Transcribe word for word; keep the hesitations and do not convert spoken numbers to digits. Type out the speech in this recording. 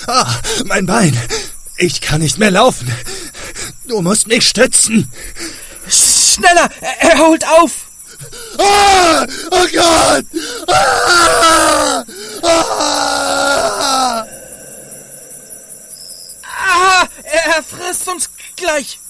Ah, mein Bein. Ich kann nicht mehr laufen. Du musst mich stützen. Schneller, er, er holt auf. Ah, oh Gott. Ah, ah. Ah, er frisst uns gleich.